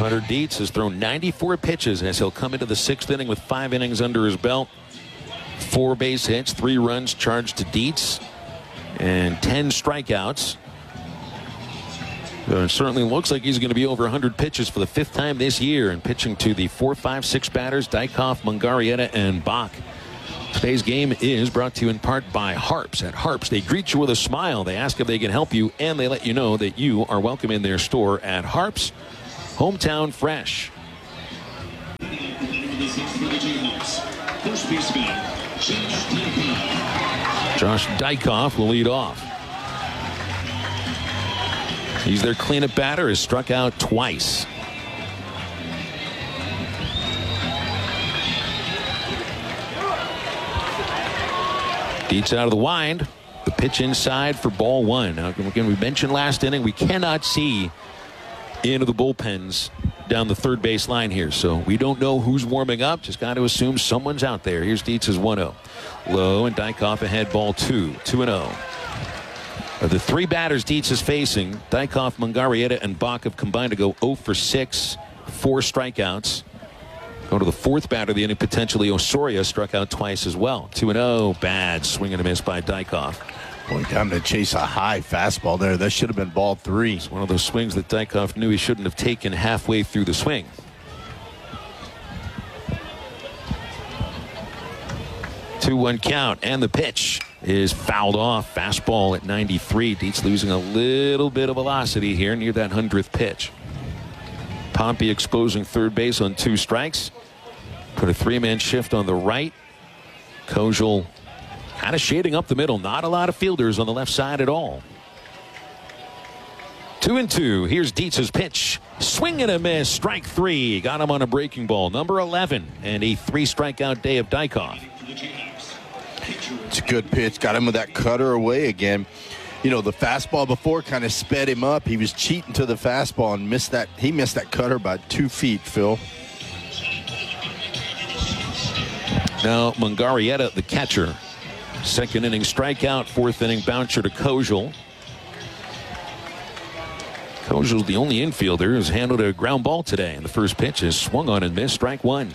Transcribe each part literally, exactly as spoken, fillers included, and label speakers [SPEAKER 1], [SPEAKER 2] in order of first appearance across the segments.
[SPEAKER 1] Hunter Dietz has thrown ninety-four pitches as he'll come into the sixth inning with five innings under his belt. Four base hits, three runs charged to Dietz, and ten strikeouts. It certainly looks like he's going to be over one hundred pitches for the fifth time this year, and pitching to the four, five, six batters, Dykhoff, Mungarieta, and Bach. Today's game is brought to you in part by Harps. At Harps, they greet you with a smile. They ask if they can help you, and they let you know that you are welcome in their store at Harps. Hometown fresh. Josh Dykhoff will lead off. He's their cleanup batter, has struck out twice. Dietz out of the wind. The pitch inside for ball one. Now, again, we mentioned last inning, we cannot see into the bullpens down the third base line here. So we don't know who's warming up. Just got to assume someone's out there. Here's Dietz's one oh. Low, and Dykhoff ahead, ball two. two and oh. Of the three batters Dietz is facing, Dykhoff, Mungarieta, and Bach have combined to go oh for six, four strikeouts. Go to the fourth batter of the inning, potentially Osorio, struck out twice as well. two and oh, bad swing and a miss by Dykhoff.
[SPEAKER 2] Boy, time to chase a high fastball there. That should have been ball three.
[SPEAKER 1] It's one of those swings that Dykhoff knew he shouldn't have taken halfway through the swing. two one count, and the pitch is fouled off. Fastball at ninety-three. Dietz losing a little bit of velocity here near that hundredth pitch. Pompey exposing third base on two strikes. Put a three-man shift on the right. Kojal kind of shading up the middle. Not a lot of fielders on the left side at all. Two and two. Here's Dietz's pitch. Swing and a miss. Strike three. Got him on a breaking ball. Number eleven. And a three-strikeout day of Dykhoff.
[SPEAKER 2] It's a good pitch. Got him with that cutter away again. You know, the fastball before kind of sped him up. He was cheating to the fastball and missed that. He missed that cutter by two feet, Phil.
[SPEAKER 1] Now, Mungarieta, the catcher. Second inning strikeout, fourth inning bouncer to Kojal. Kojal's the only infielder who's handled a ground ball today. And the first pitch is swung on and missed, strike one.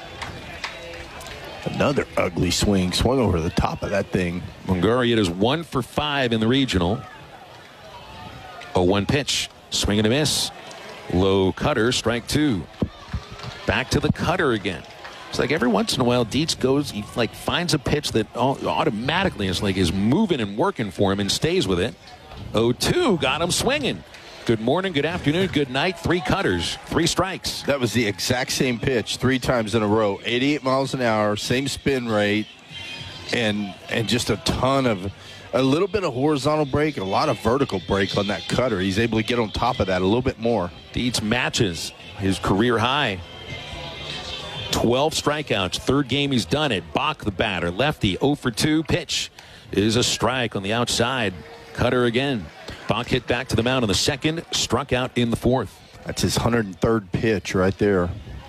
[SPEAKER 2] Another ugly swing. Swung over the top of that thing.
[SPEAKER 1] Mungarieta is one for five in the regional. oh one pitch. Swing and a miss. Low cutter, strike two. Back to the cutter again. It's like every once in a while, Dietz goes, he like finds a pitch that automatically is like is moving and working for him and stays with it. oh two, got him swinging. Good morning, good afternoon, good night. Three cutters, three strikes.
[SPEAKER 2] That was the exact same pitch three times in a row. eighty-eight miles an hour, same spin rate, and and just a ton of, a little bit of horizontal break, a lot of vertical break on that cutter. He's able to get on top of that a little bit more.
[SPEAKER 1] Dietz matches his career high. twelve strikeouts, third game he's done it. Bach, the batter, lefty, oh for two. Pitch is a strike on the outside. Cutter again. Bach hit back to the mound in the second, struck out in the fourth.
[SPEAKER 2] That's his one hundred third pitch right there.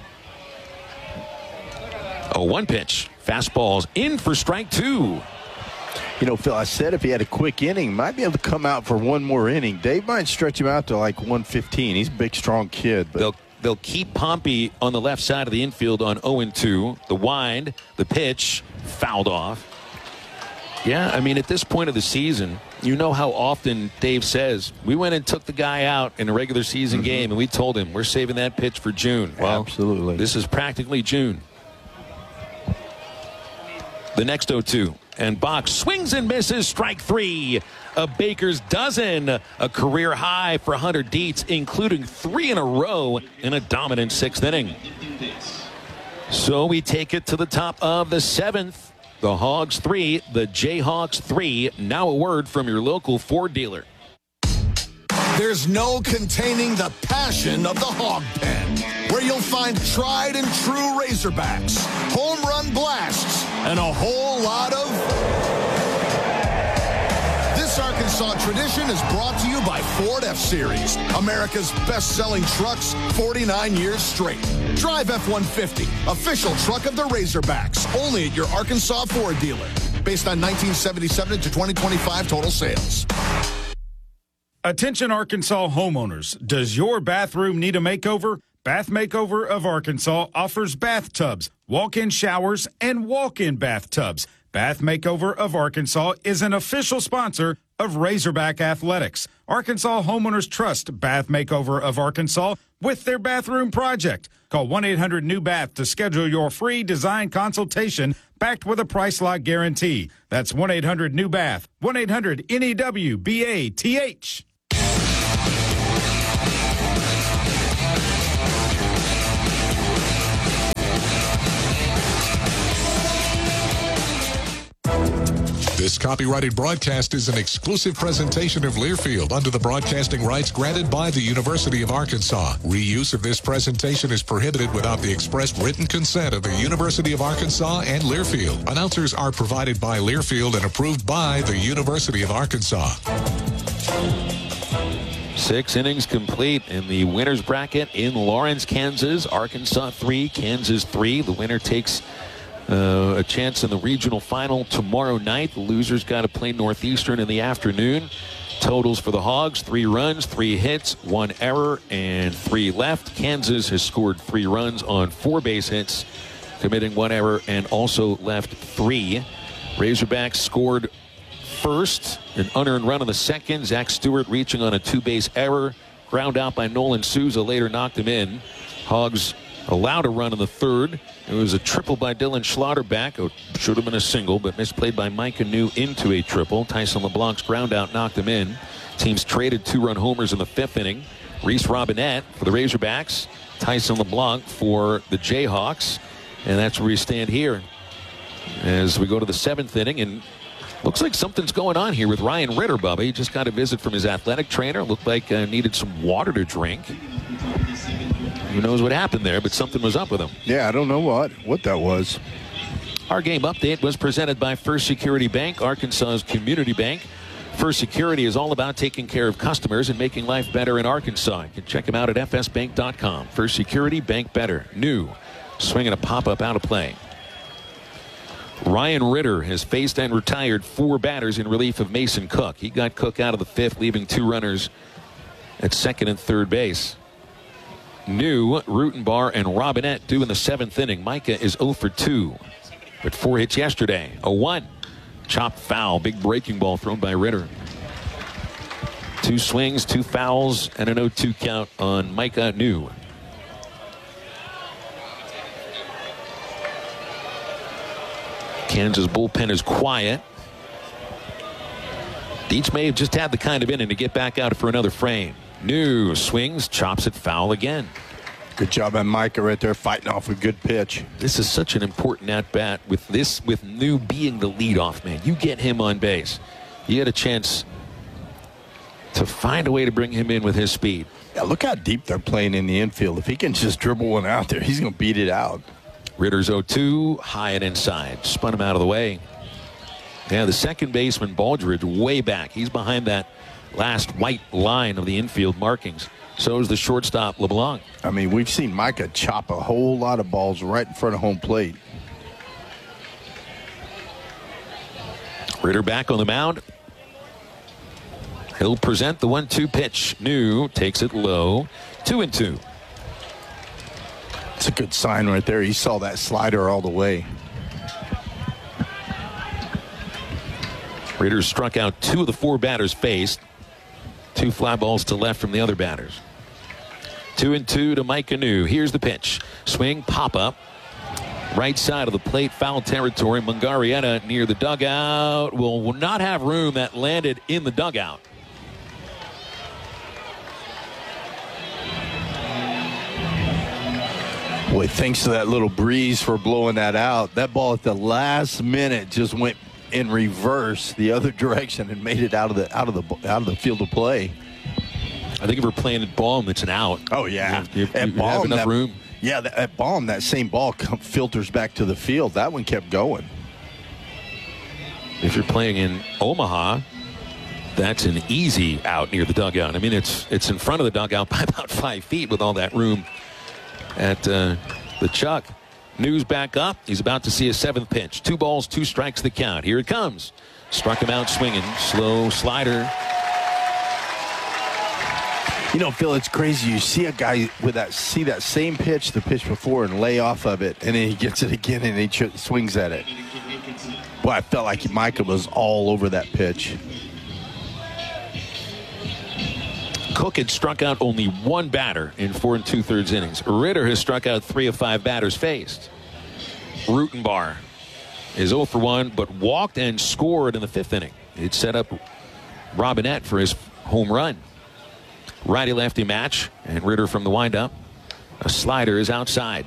[SPEAKER 1] oh one pitch. Fastballs in for strike two.
[SPEAKER 2] You know, Phil, I said if he had a quick inning, might be able to come out for one more inning. Dave might stretch him out to like one fifteen. He's a big, strong kid. But
[SPEAKER 1] They'll They'll keep Pompey on the left side of the infield on oh and two. The wind, the pitch, fouled off. Yeah, I mean, at this point of the season, you know how often Dave says, we went and took the guy out in a regular season mm-hmm. game, and we told him, we're saving that pitch for June. Well,
[SPEAKER 2] absolutely.
[SPEAKER 1] This is practically June. The next oh two. And Bach swings and misses, strike three. A Baker's dozen, a career high for Hunter Dietz, including three in a row in a dominant sixth inning. So we take it to the top of the seventh. The Hogs three, the Jayhawks three. Now a word from your local Ford dealer.
[SPEAKER 3] There's no containing the passion of the Hog Pen, where you'll find tried and true Razorbacks, home run blasts, and a whole lot of... This Arkansas tradition is brought to you by Ford F-Series, America's best-selling trucks forty-nine years straight. Drive F one fifty, official truck of the Razorbacks, only at your Arkansas Ford dealer. Based on nineteen seventy-seven to twenty twenty-five total sales.
[SPEAKER 4] Attention Arkansas homeowners, does your bathroom need a makeover? Bath Makeover of Arkansas offers bathtubs, walk-in showers, and walk-in bathtubs. Bath Makeover of Arkansas is an official sponsor of Razorback Athletics. Arkansas homeowners trust Bath Makeover of Arkansas with their bathroom project. Call one eight hundred new bath to schedule your free design consultation backed with a price lock guarantee. That's one eight hundred new bath, one eight hundred N E W B A T H.
[SPEAKER 5] This copyrighted broadcast is an exclusive presentation of Learfield under the broadcasting rights granted by the University of Arkansas. Reuse of this presentation is prohibited without the expressed written consent of the University of Arkansas and Learfield. Announcers are provided by Learfield and approved by the University of Arkansas.
[SPEAKER 1] Six innings complete in the winner's bracket in Lawrence, Kansas. Arkansas three, Kansas three. The winner takes Uh, a chance in the regional final tomorrow night. The losers got to play Northeastern in the afternoon. Totals for the Hogs: three runs, three hits, one error, and three left. Kansas has scored three runs on four base hits, committing one error, and also left three. Razorbacks scored first, an unearned run in the second. Zach Stewart reaching on a two-base error. Ground out by Nolan Souza, later knocked him in. Hogs allowed a run in the third. It was a triple by Dylan Schlotterback. It should have been a single, but misplayed by Micah New into a triple. Tyson LeBlanc's ground out knocked him in. Teams traded two-run homers in the fifth inning. Reese Robinette for the Razorbacks. Tyson LeBlanc for the Jayhawks. And that's where we stand here as we go to the seventh inning. And looks like something's going on here with Ryan Ritter, Bubba. He just got a visit from his athletic trainer. Looked like uh, needed some water to drink. Who knows what happened there, but something was up with him.
[SPEAKER 2] Yeah, I don't know what, what that was.
[SPEAKER 1] Our game update was presented by First Security Bank, Arkansas's community bank. First Security is all about taking care of customers and making life better in Arkansas. You can check them out at f s bank dot com. First Security, bank better. New. Swinging a pop-up out of play. Ryan Ritter has faced and retired four batters in relief of Mason Cook. He got Cook out of the fifth, leaving two runners at second and third base. New, Rutenbar, and Robinette due in the seventh inning. Micah is oh for two, but four hits yesterday. A one. Chopped foul. Big breaking ball thrown by Ritter. Two swings, two fouls, and an oh two count on Micah New. Kansas bullpen is quiet. Dietz may have just had the kind of inning to get back out for another frame. New swings, chops it foul again.
[SPEAKER 2] Good job by Micah right there, fighting off a good pitch.
[SPEAKER 1] This is such an important at-bat with this, with New being the leadoff man. You get him on base, you had a chance to find a way to bring him in with his speed.
[SPEAKER 2] Yeah, look how deep they're playing in the infield. If he can just dribble one out there, he's going to beat it out.
[SPEAKER 1] Ritter's oh two, high and inside. Spun him out of the way. Yeah, the second baseman, Baldridge, way back. He's behind that last white line of the infield markings. So is the shortstop, LeBlanc.
[SPEAKER 2] I mean, we've seen Micah chop a whole lot of balls right in front of home plate.
[SPEAKER 1] Ritter back on the mound. He'll present the one two pitch. New takes it low. Two and two.
[SPEAKER 2] It's a good sign right there. He saw that slider all the way.
[SPEAKER 1] Ritter struck out two of the four batters faced. Two fly balls to left from the other batters. Two and two to Micah New. Here's the pitch. Swing, pop up. Right side of the plate, foul territory. Mungarieta near the dugout will, will not have room. That landed in the dugout.
[SPEAKER 2] Boy, thanks to that little breeze for blowing that out. That ball at the last minute just went in reverse the other direction and made it out of the out of the out of the field of play.
[SPEAKER 1] I think if we're playing at Baum, it's an out.
[SPEAKER 2] Oh yeah,
[SPEAKER 1] you, you, you,
[SPEAKER 2] at
[SPEAKER 1] you
[SPEAKER 2] Baum,
[SPEAKER 1] have enough
[SPEAKER 2] that,
[SPEAKER 1] room.
[SPEAKER 2] Yeah, that, at Baum, that same ball come, filters back to the field. That one kept going.
[SPEAKER 1] If you're playing in Omaha, that's an easy out near the dugout. I mean, it's it's in front of the dugout by about five feet with all that room at uh, the Chuck. News back up. He's about to see a seventh pitch. Two balls, two strikes the count. Here it comes. Struck him out swinging. Slow slider.
[SPEAKER 2] You know, Phil, it's crazy. You see a guy with that, see that same pitch, the pitch before, and lay off of it, and then he gets it again and he ch- swings at it. Boy, I felt like Micah was all over that pitch.
[SPEAKER 1] Cook had struck out only one batter in four and two-thirds innings. Ritter has struck out three of five batters faced. Rutenbar is oh for one, but walked and scored in the fifth inning. It set up Robinette for his home run. Righty-lefty match, and Ritter from the windup. A slider is outside.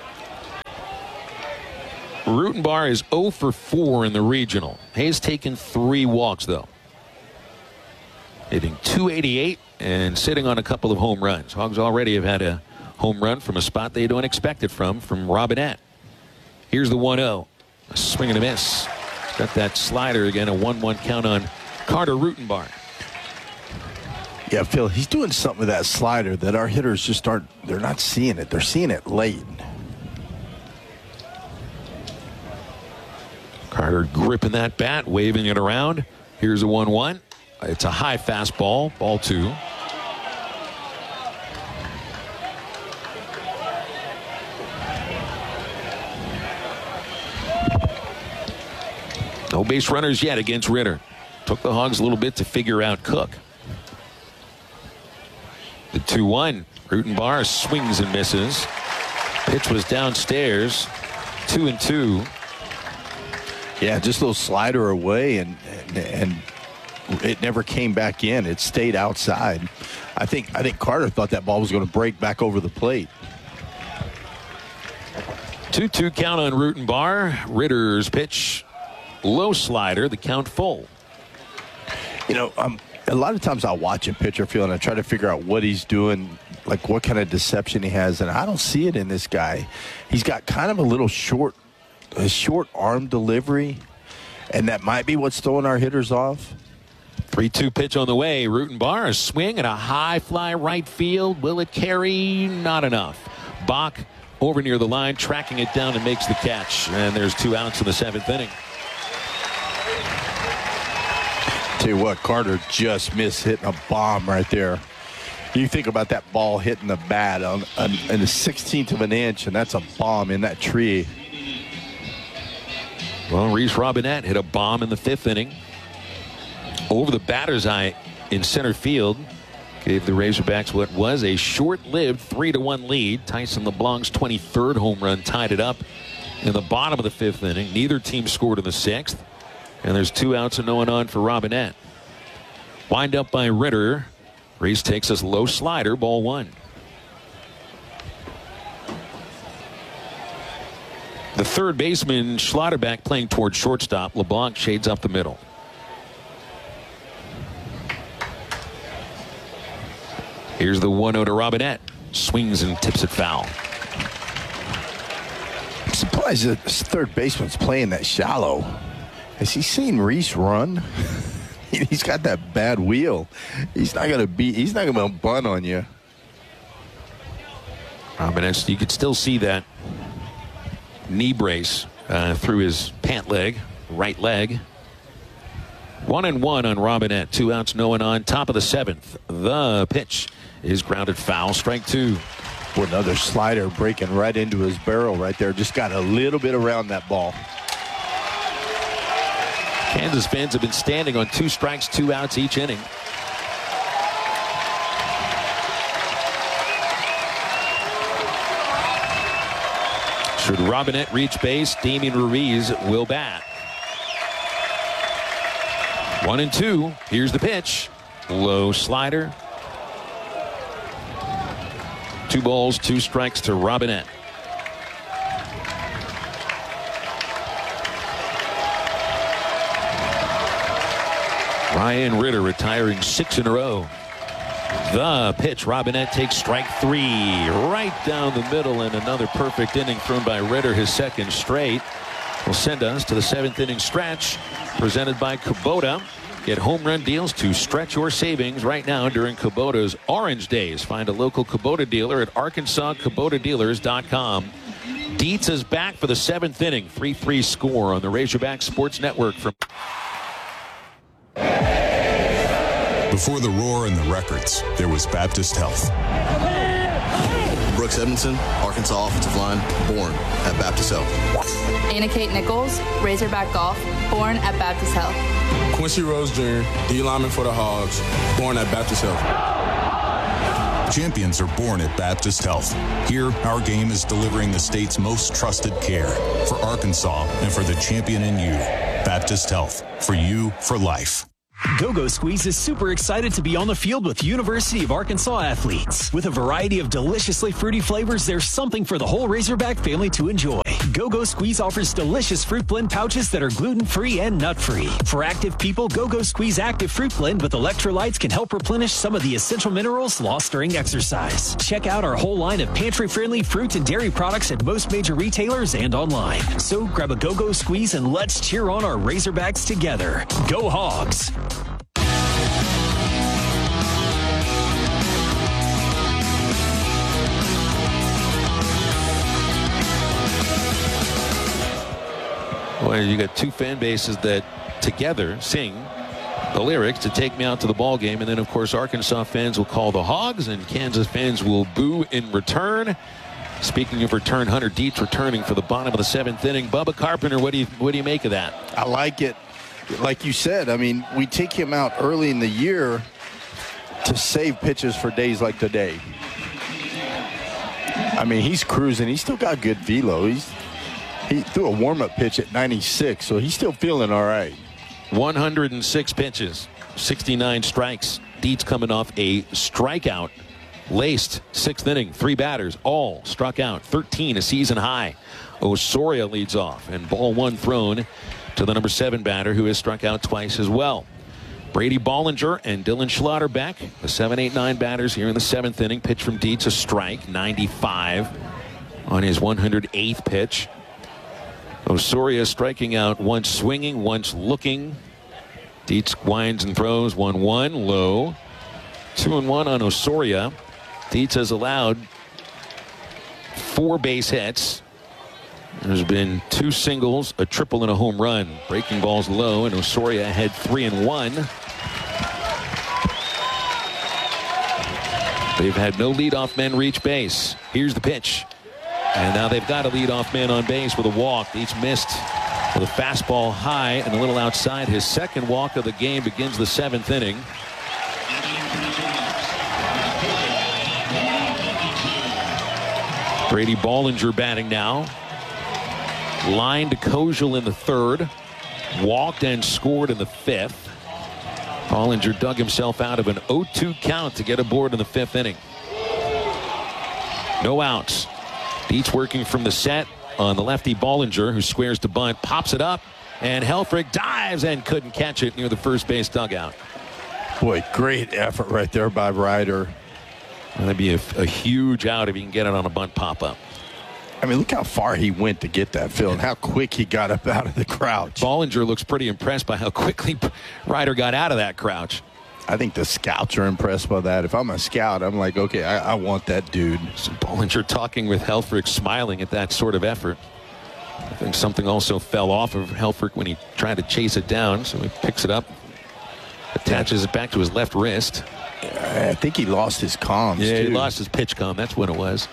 [SPEAKER 1] Rutenbar is oh for four in the regional. Hayes taken three walks, though. Hitting two eighty-eight and sitting on a couple of home runs. Hogs already have had a home run from a spot they don't expect it from, from Robinette. Here's the one oh. A swing and a miss. Got that slider again, a one one count on Carter Rutenbar.
[SPEAKER 2] Yeah, Phil, he's doing something with that slider that our hitters just aren't, they're not seeing it. They're seeing it late.
[SPEAKER 1] Carter gripping that bat, waving it around. Here's a one one. It's a high fastball, ball two. No base runners yet against Ritter. Took the Hogs a little bit to figure out Cook. The two one. Rutenbar swings and misses. Pitch was downstairs. Two and two.
[SPEAKER 2] Yeah, just a little slider away, and, and and it never came back in. It stayed outside. I think I think Carter thought that ball was going to break back over the plate.
[SPEAKER 1] two two count on Rutenbar. Ritter's pitch, low slider, the count full.
[SPEAKER 2] You know, um, a lot of times I'll watch a pitcher, Phil, and I try to figure out what he's doing, like what kind of deception he has, and I don't see it in this guy. He's got kind of a little short, a short arm delivery, and that might be what's throwing our hitters off.
[SPEAKER 1] three two pitch on the way. Rutenbar, a swing and a high fly right field. Will it carry? Not enough. Bach over near the line, tracking it down and makes the catch. And there's two outs in the seventh inning.
[SPEAKER 2] Tell you what, Carter just missed hitting a bomb right there. You think about that ball hitting the bat on, on in the sixteenth of an inch, and that's a bomb in that tree.
[SPEAKER 1] Well, Reese Robinette hit a bomb in the fifth inning over the batter's eye in center field. Gave the Razorbacks what was a short-lived three to one lead. Tyson LeBlanc's twenty-third home run tied it up in the bottom of the fifth inning. Neither team scored in the sixth. And there's two outs and no one on for Robinette. Wind up by Ritter. Reese takes us low slider, ball one. The third baseman, Schlotterbeck, playing toward shortstop. LeBlanc shades up the middle. Here's the one oh to Robinette. Swings and tips it foul.
[SPEAKER 2] I'm surprised that this third baseman's playing that shallow. Has he seen Reese run? He's got that bad wheel. He's not gonna be. He's not gonna bunt on you.
[SPEAKER 1] Robinette, you could still see that knee brace uh, through his pant leg, right leg. One and one on Robinette. Two outs, no one on. Top of the seventh. The pitch is grounded foul. Strike two.
[SPEAKER 2] Boy, another slider breaking right into his barrel right there. Just got a little bit around that ball.
[SPEAKER 1] Kansas fans have been standing on two strikes, two outs each inning. Should Robinette reach base, Damian Ruiz will bat. One and two. Here's the pitch. Low slider. Two balls, two strikes to Robinette. Ryan Ritter retiring six in a row. The pitch. Robinette takes strike three right down the middle, and another perfect inning thrown by Ritter, his second straight. Will send us to the seventh inning stretch presented by Kubota. Get home run deals to stretch your savings right now during Kubota's Orange Days. Find a local Kubota dealer at arkansas kubota dealers dot com. Dietz is back for the seventh inning. three three score on the Razorback Sports Network from
[SPEAKER 6] Before the roar and the records, there was Baptist Health.
[SPEAKER 7] Brooks Edmondson, Arkansas offensive line, born at Baptist Health.
[SPEAKER 8] Anna Kate Nichols, Razorback Golf, born at Baptist Health.
[SPEAKER 9] Quincy Rose Junior, D lineman for the Hogs, born at Baptist Health.
[SPEAKER 6] Champions are born at Baptist Health. Here, our game is delivering the state's most trusted care for Arkansas and for the champion in you. Baptist Health, for you, for life.
[SPEAKER 10] Go-Go Squeeze is super excited to be on the field with University of Arkansas athletes. With a variety of deliciously fruity flavors, there's something for the whole Razorback family to enjoy. Go-Go Squeeze offers delicious fruit blend pouches that are gluten-free and nut-free. For active people, Go-Go Squeeze Active Fruit Blend with electrolytes can help replenish some of the essential minerals lost during exercise. Check out our whole line of pantry-friendly fruit and dairy products at most major retailers and online. So grab a Go-Go Squeeze and let's cheer on our Razorbacks together. Go Hogs!
[SPEAKER 1] Well, you got two fan bases that together sing the lyrics to Take Me Out to the Ball Game, and then of course Arkansas fans will call the Hogs and Kansas fans will boo in return. Speaking of return, Hunter Dietz returning for the bottom of the seventh inning. Bubba Carpenter, what do you what do you make of that?
[SPEAKER 2] I like it. Like you said, I mean, we take him out early in the year to save pitches for days like today. I mean, he's cruising. He's still got good velo. He's He threw a warm-up pitch at ninety-six, so he's still feeling all right.
[SPEAKER 1] one hundred six pitches, sixty-nine strikes. Dietz coming off a strikeout. Laced sixth inning, three batters, all struck out. thirteen, a season high. Osorio leads off, and ball one thrown to the number seven batter, who has struck out twice as well. Brady Bollinger and Dylan Schlotterbeck, the seven, eight, nine batters here in the seventh inning. Pitch from Dietz, a strike, ninety-five on his one hundred eighth pitch. Osorio striking out once swinging, once looking. Dietz winds and throws one one low. Two and one on Osorio. Dietz has allowed four base hits. There's been two singles, a triple, and a home run. Breaking balls low, and Osorio had three and one. They've had no leadoff men reach base. Here's the pitch. And now they've got a leadoff man on base with a walk. Dietz missed with a fastball high and a little outside. His second walk of the game begins the seventh inning. Brady Bollinger batting now. Line to Kojal in the third. Walked and scored in the fifth. Bollinger dug himself out of an oh two count to get aboard in the fifth inning. No outs. Dietz working from the set on the lefty Bollinger, who squares to bunt, pops it up, and Helfrich dives and couldn't catch it near the first base dugout.
[SPEAKER 2] Boy, great effort right there by Ryder.
[SPEAKER 1] That'd be a, a huge out if he can get it on a bunt pop-up.
[SPEAKER 2] I mean, look how far he went to get that field and how quick he got up out of the crouch.
[SPEAKER 1] Bollinger looks pretty impressed by how quickly Ryder got out of that crouch.
[SPEAKER 2] I think the scouts are impressed by that. If I'm a scout, I'm like, okay, I, I want that dude.
[SPEAKER 1] So Bollinger talking with Helfrich, smiling at that sort of effort. I think something also fell off of Helfrich when he tried to chase it down, so he picks it up, attaches it back to his left wrist.
[SPEAKER 2] I think he lost his comms,
[SPEAKER 1] Yeah,
[SPEAKER 2] too.
[SPEAKER 1] he lost his pitch comm. That's what it was.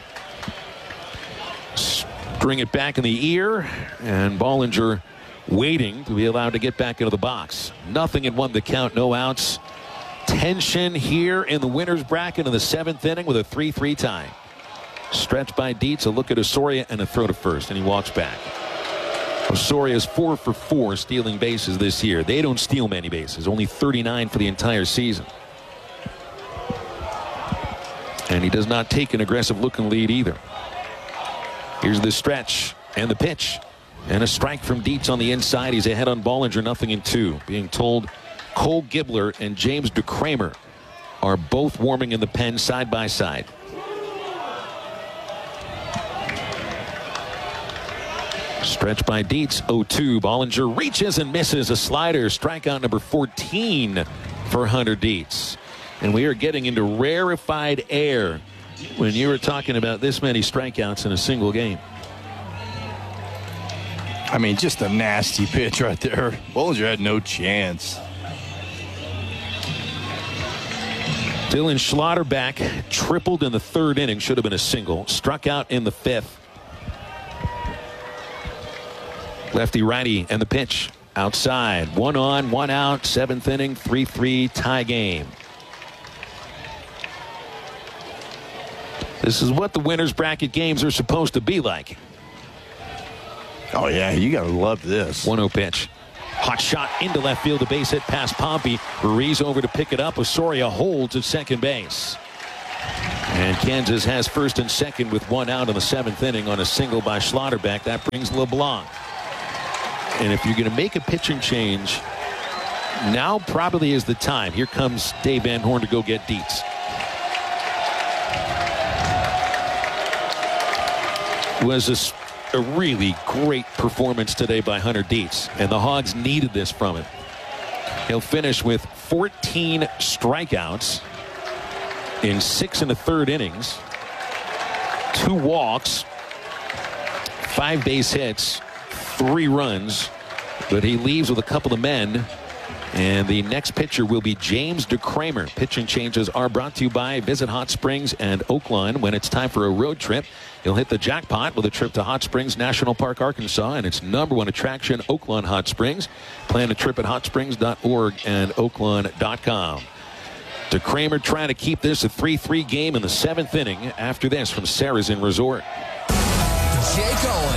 [SPEAKER 1] String it back in the ear, and Bollinger waiting to be allowed to get back into the box. Nothing in one to count, no outs. Tension here in the winner's bracket in the seventh inning with a three three tie. Stretch by Dietz, a look at Osorio, and a throw to first, and he walks back. Osorio is four for four stealing bases this year. They don't steal many bases, only thirty-nine for the entire season. And he does not take an aggressive looking lead either. Here's the stretch and the pitch. And a strike from Dietz on the inside. He's ahead on Bollinger, nothing in two. Being told Cole Gibler and James DeCramer are both warming in the pen side by side. Stretch by Dietz, oh two. Bollinger reaches and misses a slider. Strikeout number fourteen for Hunter Dietz. And we are getting into rarefied air when you were talking about this many strikeouts in a single game.
[SPEAKER 2] I mean, just a nasty pitch right there. Bollinger had no chance.
[SPEAKER 1] Dylan Schlotterbeck tripled in the third inning. Should have been a single. Struck out in the fifth. Lefty righty and the pitch. Outside. One on, one out. Seventh inning. three three tie game. This is what the winner's bracket games are supposed to be like.
[SPEAKER 2] Oh, yeah. You got to love this.
[SPEAKER 1] one oh pitch. Hot shot into left field. A base hit past Pompey. Ruiz over to pick it up. Osorio holds at second base. And Kansas has first and second with one out in the seventh inning on a single by Schlotterbeck. That brings LeBlanc. And if you're going to make a pitching change, now probably is the time. Here comes Dave Van Horn to go get Dietz. Was a, a really great performance today by Hunter Dietz, and the Hogs needed this from him. He'll finish with fourteen strikeouts in six and a third innings, two walks, five base hits, three runs, but he leaves with a couple of men. And the next pitcher will be James DeCramer. Pitching changes are brought to you by Visit Hot Springs and Oaklawn. When it's time for a road trip, you'll hit the jackpot with a trip to Hot Springs National Park, Arkansas, and its number one attraction, Oaklawn Hot Springs. Plan a trip at hot springs dot org and oaklawn dot com. DeCramer trying to keep this a three three game in the seventh inning after this from Saracen Resort.
[SPEAKER 11] Jake Owen.